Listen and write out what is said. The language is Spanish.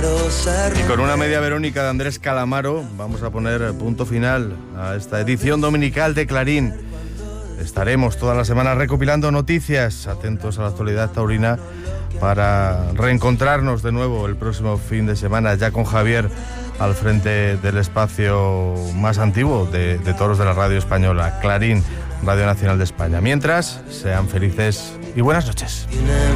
Y con una media Verónica de Andrés Calamaro vamos a poner punto final a esta edición dominical de Clarín. Estaremos toda la semana recopilando noticias, atentos a la actualidad taurina, para reencontrarnos de nuevo el próximo fin de semana, ya con Javier al frente del espacio más antiguo de toros de la radio española, Clarín, Radio Nacional de España. Mientras, sean felices y buenas noches.